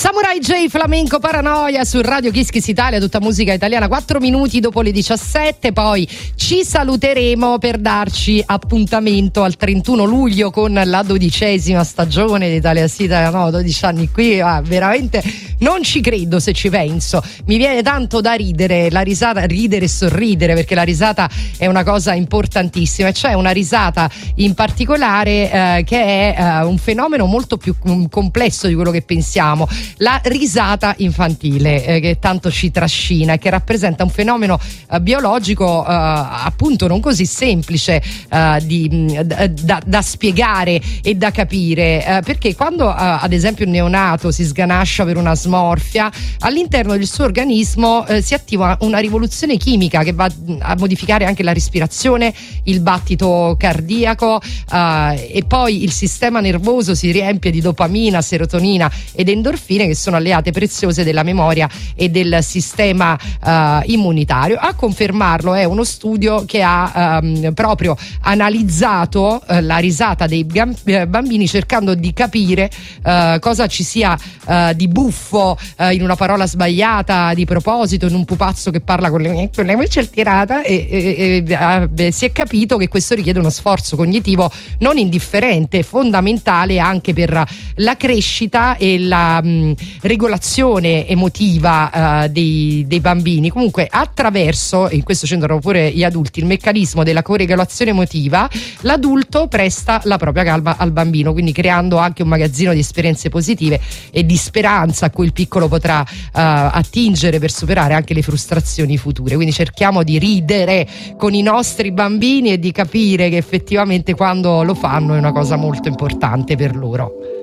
Samurai J, Flamenco Paranoia su Radio Kiss Kiss Italia, tutta musica italiana, 4 minuti dopo le 17. Poi ci saluteremo per darci appuntamento al 31 luglio con la 12ª stagione di Italia Sì, no, 12 anni qui, veramente non ci credo se ci penso. Mi viene tanto da ridere, la risata, ridere e sorridere, perché la risata è una cosa importantissima, e c'è una risata in particolare che è un fenomeno molto più complesso di quello che pensiamo. La risata infantile, che tanto ci trascina e che rappresenta un fenomeno biologico appunto non così semplice da spiegare e da capire, perché quando ad esempio un neonato si sganascia per una smorfia, all'interno del suo organismo si attiva una rivoluzione chimica che va a modificare anche la respirazione, il battito cardiaco, e poi il sistema nervoso si riempie di dopamina, serotonina ed endorfine, che sono alleate preziose della memoria e del sistema immunitario. A confermarlo è uno studio che ha proprio analizzato la risata dei bambini, cercando di capire cosa ci sia di buffo in una parola sbagliata di proposito, in un pupazzo che parla con le voci alterate, e si è capito che questo richiede uno sforzo cognitivo non indifferente, fondamentale anche per la crescita e la regolazione emotiva dei bambini. Comunque, attraverso, in questo c'entrano pure gli adulti, il meccanismo della coregolazione emotiva, l'adulto presta la propria calma al bambino, quindi creando anche un magazzino di esperienze positive e di speranza a cui il piccolo potrà attingere per superare anche le frustrazioni future. Quindi cerchiamo di ridere con i nostri bambini e di capire che effettivamente quando lo fanno è una cosa molto importante per loro.